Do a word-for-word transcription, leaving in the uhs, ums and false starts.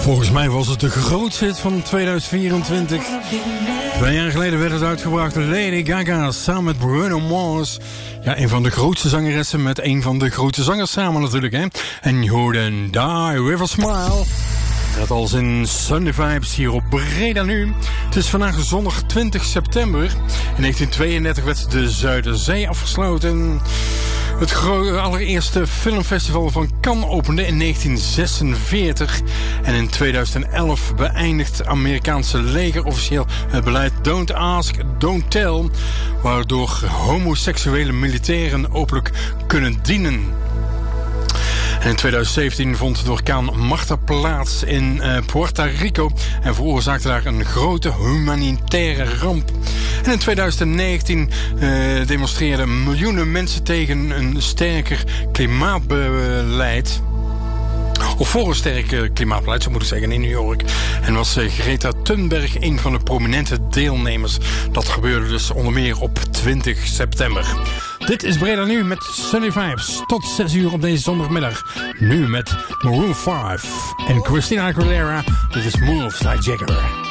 Volgens mij was het de grootste hit van tweeduizend vierentwintig. Twee jaar geleden werd het uitgebracht door Lady Gaga samen met Bruno Mars. Ja, een van de grootste zangeressen met een van de grootste zangers samen natuurlijk, hè. En you then die with a smile. Dat als in Sunday Vibes hier op Breda nu. Het is vandaag zondag twintig september. In negentien tweeëndertig werd de Zuiderzee afgesloten. Het gro- allereerste filmfestival van Cannes opende in negentien zesenveertig. En in tweeduizend elf beëindigt het Amerikaanse leger officieel het beleid Don't Ask, Don't Tell. Waardoor homoseksuele militairen openlijk kunnen dienen. En in tweeduizend zeventien vond de orkaan Martha plaats in uh, Puerto Rico en veroorzaakte daar een grote humanitaire ramp. En in tweeduizend negentien uh, demonstreerden miljoenen mensen tegen een sterker klimaatbeleid. Of voor een sterk klimaatbeleid, zo moet ik zeggen, in New York. En was uh, Greta Thunberg een van de prominente deelnemers. Dat gebeurde dus onder meer op twintig september. Dit is Breda nu met Sunny Vibes. Tot zes uur op deze zondagmiddag. Nu met Maroon vijf en Christina Aguilera. Dit is Moves Like Jagger.